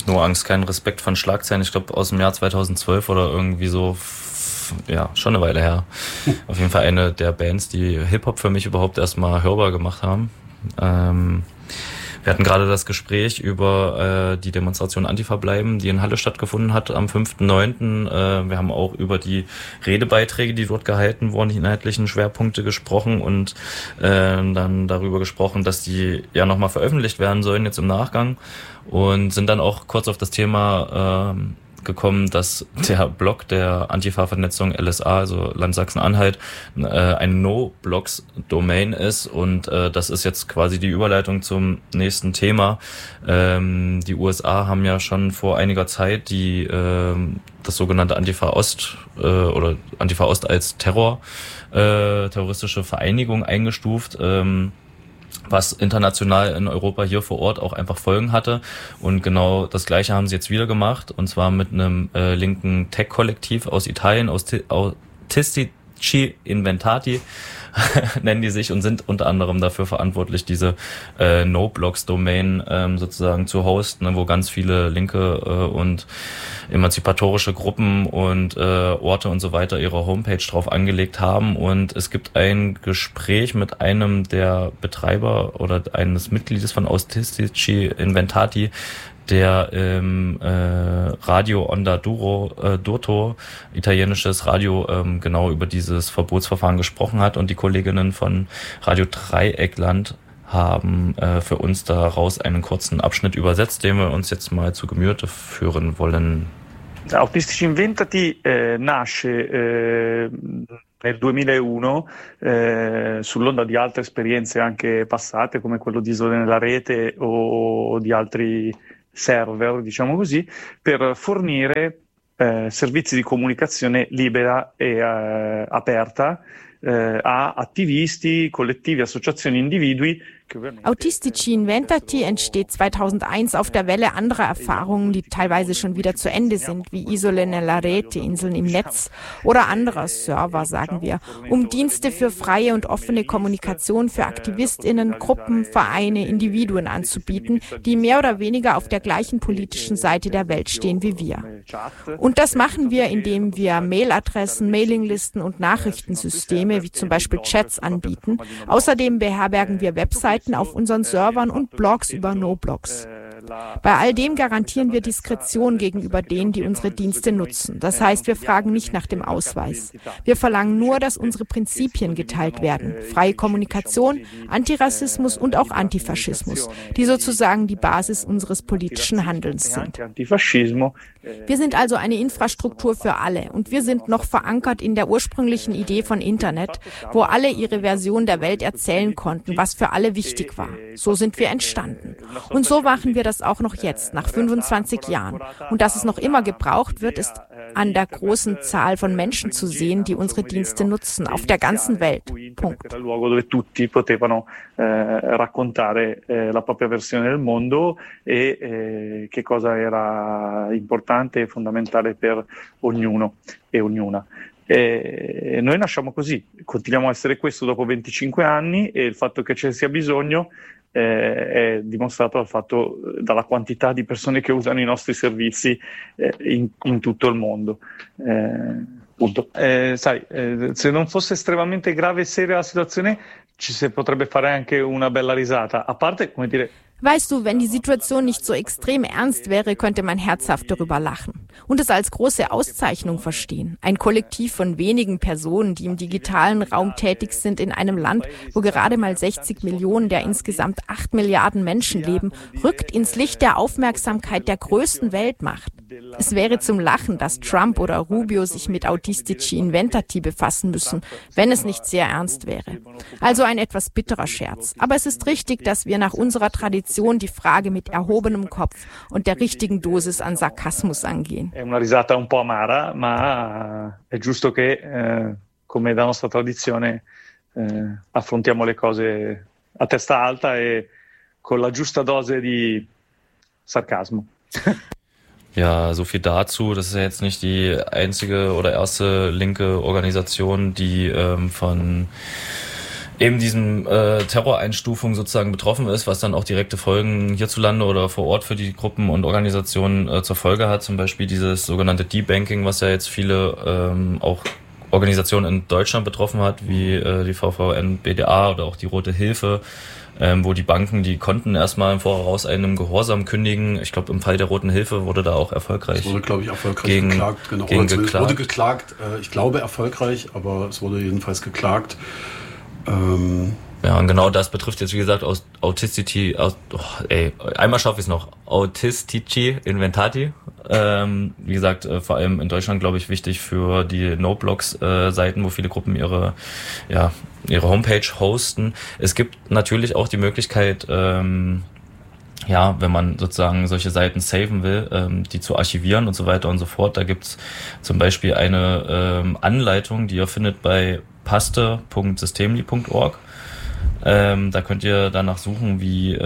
Nur Angst, kein Respekt von Schlagzeilen. Ich glaube aus dem Jahr 2012 oder irgendwie so, ja, schon eine Weile her. Auf jeden Fall eine der Bands, die Hip-Hop für mich überhaupt erstmal hörbar gemacht haben. Wir hatten gerade das Gespräch über die Demonstration Antifa bleiben, die in Halle stattgefunden hat am 5.9. Wir haben auch über die Redebeiträge, die dort gehalten wurden, die inhaltlichen Schwerpunkte gesprochen und dann darüber gesprochen, dass die ja nochmal veröffentlicht werden sollen jetzt im Nachgang und sind dann auch kurz auf das Thema gekommen, dass der Blog der Antifa-Vernetzung LSA, also Land Sachsen-Anhalt, eine No-Blogs-Domain ist und das ist jetzt quasi die Überleitung zum nächsten Thema. Die USA haben ja schon vor einiger Zeit das sogenannte Antifa-Ost oder Antifa-Ost als terroristische Vereinigung eingestuft, was international in Europa hier vor Ort auch einfach Folgen hatte. Und genau das Gleiche haben sie jetzt wieder gemacht, und zwar mit einem linken Tech-Kollektiv aus Italien, Autistici Inventati nennen die sich und sind unter anderem dafür verantwortlich, diese No-Blogs-Domain sozusagen zu hosten, wo ganz viele linke und emanzipatorische Gruppen und Orte und so weiter ihre Homepage drauf angelegt haben. Und es gibt ein Gespräch mit einem der Betreiber oder eines Mitgliedes von Autistici Inventati, der im Radio Onda D'Urto, italienisches Radio, genau über dieses Verbotsverfahren gesprochen hat, und die Kolleginnen von Radio Dreieckland haben für uns daraus einen kurzen Abschnitt übersetzt, den wir uns jetzt mal zu Gemüte führen wollen. Autistici Inventati nasce nel 2001 sull'onda di altre esperienze anche passate come quello di Isole nella Rete o di altri server, diciamo così, per fornire servizi di comunicazione libera e aperta a attivisti, collettivi, associazioni, individui. Autistici Inventati entsteht 2001 auf der Welle anderer Erfahrungen, die teilweise schon wieder zu Ende sind, wie Isole nella Rete, Inseln im Netz, oder anderer Server, sagen wir, um Dienste für freie und offene Kommunikation für AktivistInnen, Gruppen, Vereine, Individuen anzubieten, die mehr oder weniger auf der gleichen politischen Seite der Welt stehen wie wir. Und das machen wir, indem wir Mailadressen, Mailinglisten und Nachrichtensysteme, wie zum Beispiel Chats, anbieten. Außerdem beherbergen wir Websites auf unseren Servern und Blogs über No-Blogs. Bei all dem garantieren wir Diskretion gegenüber denen, die unsere Dienste nutzen. Das heißt, wir fragen nicht nach dem Ausweis. Wir verlangen nur, dass unsere Prinzipien geteilt werden. Freie Kommunikation, Antirassismus und auch Antifaschismus, die sozusagen die Basis unseres politischen Handelns sind. Wir sind also eine Infrastruktur für alle, und wir sind noch verankert in der ursprünglichen Idee von Internet, wo alle ihre Version der Welt erzählen konnten, was für alle wichtig war. So sind wir entstanden. Und so machen wir das auch noch jetzt, nach 25 Jahren. Und dass es noch immer gebraucht wird, ist an der großen Zahl von Menschen zu sehen, die unsere Dienste nutzen, auf der ganzen Welt. Punkt. Dove tutti potevano raccontare la propria versione del mondo e che cosa era importante e fondamentale per ognuno e ognuna. Noi nasciamo così, continuiamo a essere questo dopo 25 anni, e il fatto che ce ne sia bisogno è dimostrato dalla quantità di persone che usano i nostri servizi in tutto il mondo. Punto. Se non fosse estremamente grave e seria la situazione, ci si potrebbe fare anche una bella risata. A parte, come dire, weißt du, wenn die Situation nicht so extrem ernst wäre, könnte man herzhaft darüber lachen und es als große Auszeichnung verstehen. Ein Kollektiv von wenigen Personen, die im digitalen Raum tätig sind in einem Land, wo gerade mal 60 Millionen der insgesamt 8 Milliarden Menschen leben, rückt ins Licht der Aufmerksamkeit der größten Weltmacht. Es wäre zum Lachen, dass Trump oder Rubio sich mit Autistici Inventati befassen müssen, wenn es nicht sehr ernst wäre. Also ein etwas bitterer Scherz. Aber es ist richtig, dass wir nach unserer Tradition die Frage mit erhobenem Kopf und der richtigen Dosis an Sarkasmus angehen. È una risata un po' amara, ma è giusto che, come da nostra tradizione, affrontiamo le cose a testa alta e con la giusta dose di sarcasmo. Ja, so viel dazu. Das ist ja jetzt nicht die einzige oder erste linke Organisation, die von eben diesem Terroreinstufung sozusagen betroffen ist, was dann auch direkte Folgen hierzulande oder vor Ort für die Gruppen und Organisationen zur Folge hat. Zum Beispiel dieses sogenannte Debanking, was ja jetzt viele auch Organisationen in Deutschland betroffen hat, wie die VVN, BDA oder auch die Rote Hilfe, wo die Banken die Konten erstmal im Voraus einem Gehorsam kündigen. Ich glaube, im Fall der Roten Hilfe wurde da auch erfolgreich. Es wurde, glaube ich, erfolgreich geklagt. Genau. Es wurde geklagt, ich glaube erfolgreich, aber es wurde jedenfalls geklagt. Ja, und genau das betrifft jetzt, wie gesagt, einmal schaffe ich es noch, Autistici Inventati. Wie gesagt, vor allem in Deutschland, glaube ich, wichtig für die No-Blogs-Seiten, wo viele Gruppen ihre Homepage hosten. Es gibt natürlich auch die Möglichkeit, wenn man sozusagen solche Seiten saven will, die zu archivieren und so weiter und so fort. Da gibt's zum Beispiel eine Anleitung, die ihr findet bei paste.systemli.org. Da könnt ihr danach suchen, wie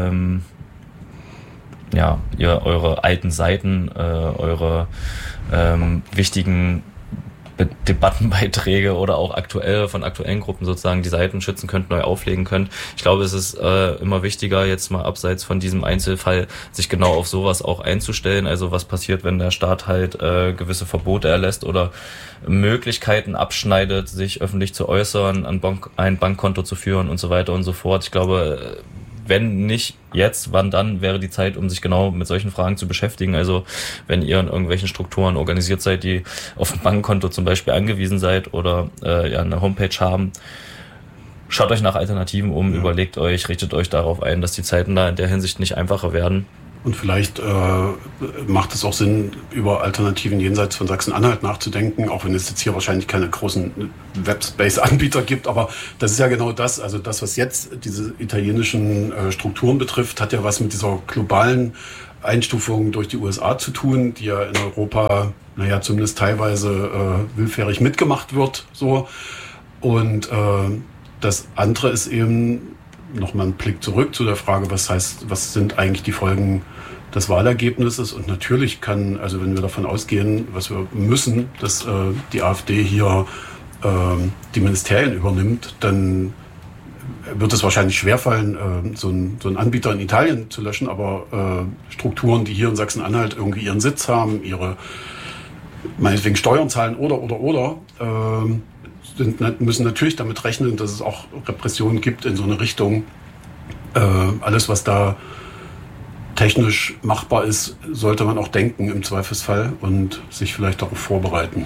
ihr eure alten Seiten, eure wichtigen Debattenbeiträge oder auch von aktuellen Gruppen sozusagen die Seiten schützen könnt, neu auflegen könnt. Ich glaube, es ist immer wichtiger, jetzt mal abseits von diesem Einzelfall, sich genau auf sowas auch einzustellen. Also was passiert, wenn der Staat halt gewisse Verbote erlässt oder Möglichkeiten abschneidet, sich öffentlich zu äußern, ein Bankkonto zu führen und so weiter und so fort. Ich glaube, wenn nicht jetzt, wann dann, wäre die Zeit, um sich genau mit solchen Fragen zu beschäftigen. Also wenn ihr in irgendwelchen Strukturen organisiert seid, die auf ein Bankkonto zum Beispiel angewiesen seid oder eine Homepage haben, schaut euch nach Alternativen um, überlegt euch, richtet euch darauf ein, dass die Zeiten da in der Hinsicht nicht einfacher werden. Und vielleicht macht es auch Sinn, über Alternativen jenseits von Sachsen-Anhalt nachzudenken, auch wenn es jetzt hier wahrscheinlich keine großen Webspace-Anbieter gibt. Aber das ist ja genau das. Also das, was jetzt diese italienischen Strukturen betrifft, hat ja was mit dieser globalen Einstufung durch die USA zu tun, die ja in Europa, zumindest teilweise willfährig mitgemacht wird. So. Und das andere ist eben nochmal ein Blick zurück zu der Frage, was sind eigentlich die Folgen des Wahlergebnisses? Und natürlich wenn wir davon ausgehen, was wir müssen, dass die AfD hier die Ministerien übernimmt, dann wird es wahrscheinlich schwerfallen, so einen Anbieter in Italien zu löschen, aber Strukturen, die hier in Sachsen-Anhalt irgendwie ihren Sitz haben, ihre meinetwegen Steuern zahlen oder müssen natürlich damit rechnen, dass es auch Repressionen gibt in so eine Richtung. Alles, was da technisch machbar ist, sollte man auch denken im Zweifelsfall und sich vielleicht darauf vorbereiten.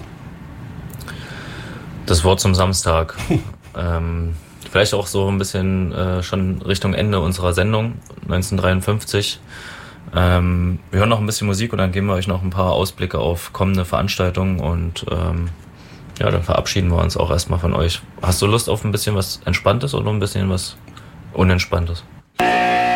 Das Wort zum Samstag. Vielleicht auch so ein bisschen schon Richtung Ende unserer Sendung, 1953. Wir hören noch ein bisschen Musik und dann geben wir euch noch ein paar Ausblicke auf kommende Veranstaltungen und dann verabschieden wir uns auch erstmal von euch. Hast du Lust auf ein bisschen was Entspanntes oder ein bisschen was Unentspanntes?